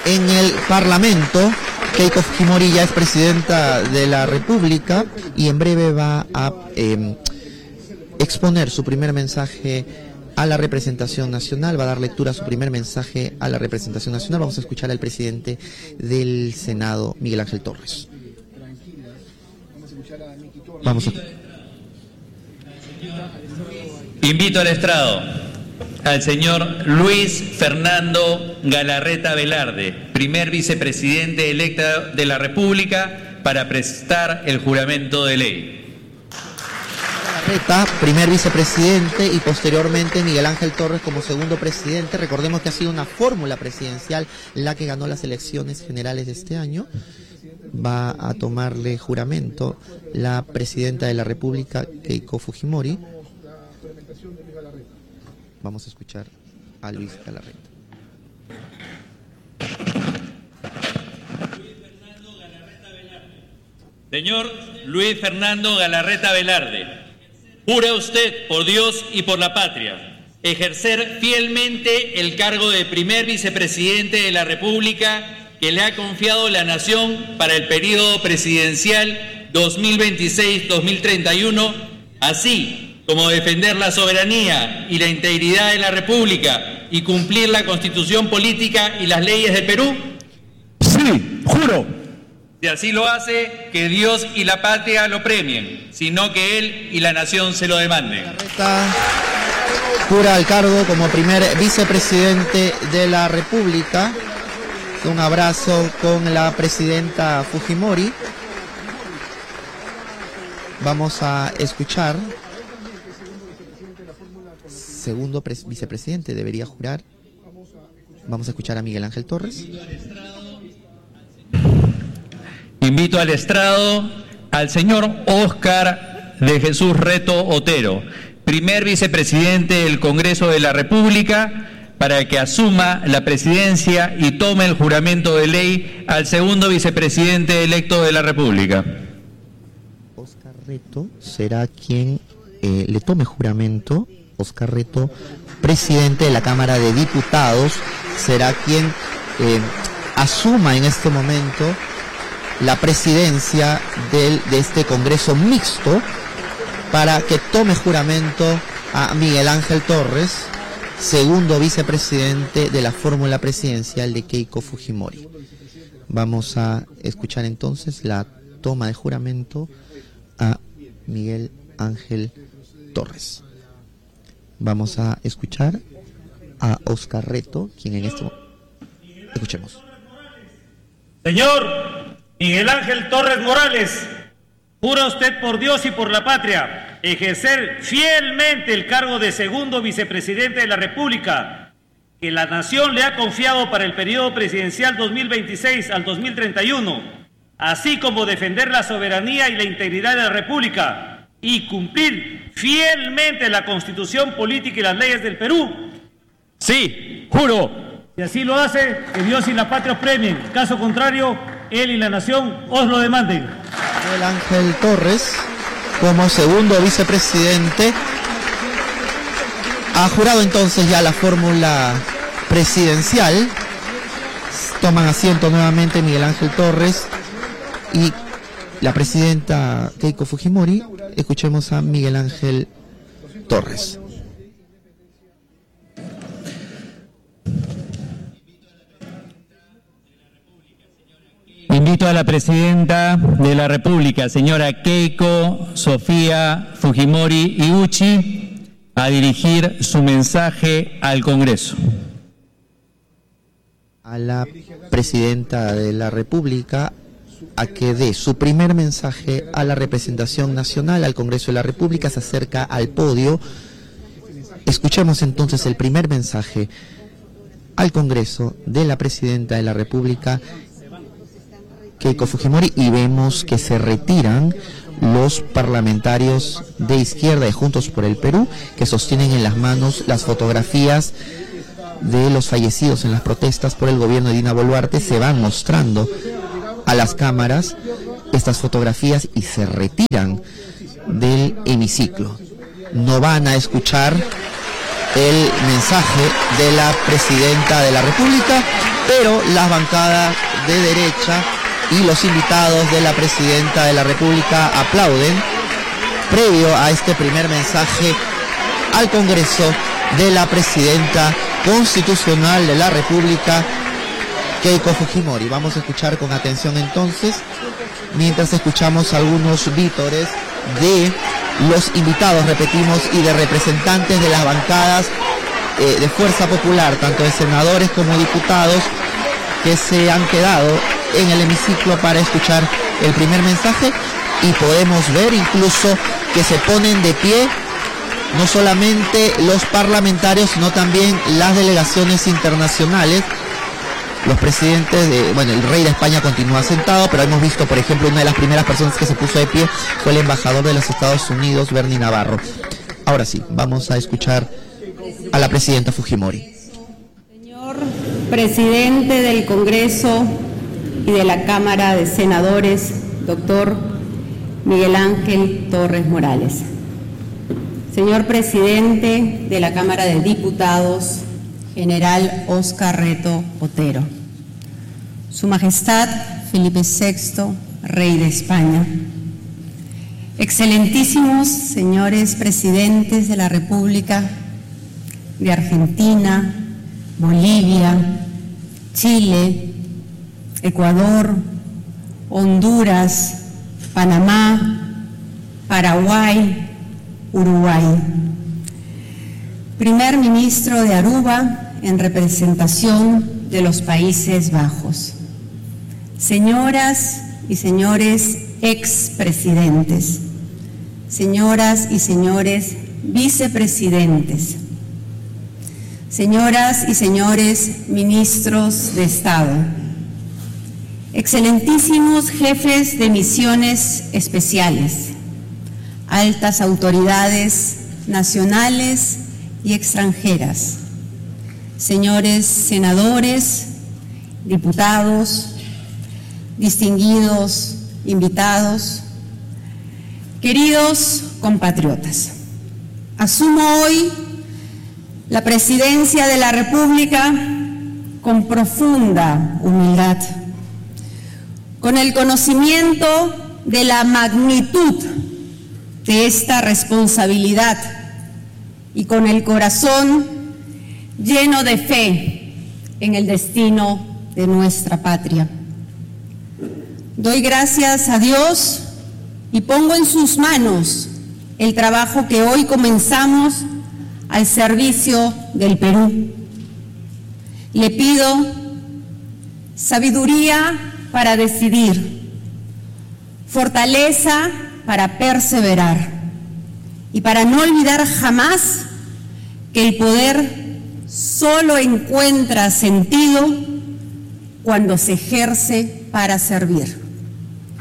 en el Parlamento. Keiko Fujimori ya es presidenta de la República y en breve va a exponer su primer mensaje a la representación nacional, va a dar lectura a su primer mensaje a la representación nacional. Vamos a escuchar al presidente del Senado, Miguel Ángel Torres. Invito al estrado al señor Luis Fernando Galarreta Velarde, primer vicepresidente electo de la República, para prestar el juramento de ley. Galarreta, primer vicepresidente, y posteriormente Miguel Ángel Torres como segundo presidente. Recordemos que ha sido una fórmula presidencial la que ganó las elecciones generales de este año. Va a tomarle juramento la presidenta de la República, Keiko Fujimori. Vamos a escuchar a Luis Galarreta. Señor Luis Fernando Galarreta Velarde, jura usted por Dios y por la patria ejercer fielmente el cargo de primer vicepresidente de la República que le ha confiado la nación para el periodo presidencial 2026-2031, así como defender la soberanía y la integridad de la República y cumplir la Constitución política y las leyes del Perú? Sí, juro. Si así lo hace, que Dios y la patria lo premien, sino que él y la nación se lo demanden. Galarreta jura al cargo como primer vicepresidente de la República. Un abrazo con la presidenta Fujimori. Vamos a escuchar. Segundo vicepresidente debería jurar. Vamos a escuchar a Miguel Ángel Torres. Invito al estrado al señor Óscar de Jesús Reto Otero, primer vicepresidente del Congreso de la República, para que asuma la presidencia y tome el juramento de ley al segundo vicepresidente electo de la República. Óscar Reto será quien le tome juramento. Óscar Reto, presidente de la Cámara de Diputados, será quien asuma en este momento la presidencia de este Congreso mixto, para que tome juramento a Miguel Ángel Torres, segundo vicepresidente de la fórmula presidencial de Keiko Fujimori. Vamos a escuchar entonces la toma de juramento a Miguel Ángel Torres. Vamos a escuchar a Óscar Reto, quien en esto... Escuchemos. Señor Miguel Ángel Torres Morales, jura usted por Dios y por la patria ejercer fielmente el cargo de segundo vicepresidente de la República que la nación le ha confiado para el periodo presidencial 2026 al 2031, así como defender la soberanía y la integridad de la República y cumplir fielmente la Constitución política y las leyes del Perú? Sí, juro. Si así lo hace, que Dios y la patria os premien. Caso contrario, él y la nación os lo demanden. Miguel Ángel Torres, como segundo vicepresidente, ha jurado entonces ya la fórmula presidencial. Toman asiento nuevamente Miguel Ángel Torres y la presidenta Keiko Fujimori. Escuchemos a Miguel Ángel Torres. Invito a la presidenta de la República, señora Keiko Sofía Fujimori Iguchi, a dirigir su mensaje al Congreso. A la presidenta de la República a que dé su primer mensaje a la representación nacional, al Congreso de la República. Se acerca al podio. Escuchemos entonces el primer mensaje al Congreso de la presidenta de la República, Keiko Fujimori, y vemos que se retiran los parlamentarios de izquierda de Juntos por el Perú, que sostienen en las manos las fotografías de los fallecidos en las protestas por el gobierno de Dina Boluarte. Se van mostrando a las cámaras estas fotografías y se retiran del hemiciclo. No van a escuchar el mensaje de la presidenta de la República. pero las bancadas de derecha y los invitados de la Presidenta de la República aplauden previo a este primer mensaje al Congreso de la Presidenta Constitucional de la República, Keiko Fujimori. Vamos a escuchar con atención entonces, mientras escuchamos algunos vítores de los invitados, repetimos, y de representantes de las bancadas de Fuerza Popular, tanto de senadores como diputados, que se han quedado en el hemiciclo para escuchar el primer mensaje, y podemos ver incluso que se ponen de pie no solamente los parlamentarios, sino también las delegaciones internacionales. Los presidentes el rey de España continúa sentado, pero hemos visto, por ejemplo, una de las primeras personas que se puso de pie fue el embajador de los Estados Unidos, Bernie Navarro. Ahora sí, vamos a escuchar a la presidenta Fujimori. Señor presidente del Congreso y de la Cámara de Senadores, doctor Miguel Ángel Torres Morales. Señor presidente de la Cámara de Diputados, general Óscar Reto Otero. Su Majestad Felipe VI, Rey de España. Excelentísimos señores presidentes de la República de Argentina, Bolivia, Chile, Ecuador, Honduras, Panamá, Paraguay, Uruguay. Primer ministro de Aruba en representación de los Países Bajos. Señoras y señores expresidentes, señoras y señores vicepresidentes, señoras y señores ministros de Estado, excelentísimos jefes de misiones especiales, altas autoridades nacionales y extranjeras, señores senadores, diputados, distinguidos invitados, queridos compatriotas. Asumo hoy la presidencia de la República con profunda humildad, con el conocimiento de la magnitud de esta responsabilidad y con el corazón lleno de fe en el destino de nuestra patria. Doy gracias a Dios y pongo en sus manos el trabajo que hoy comenzamos al servicio del Perú. Le pido sabiduría para decidir, fortaleza para perseverar y para no olvidar jamás que el poder solo encuentra sentido cuando se ejerce para servir.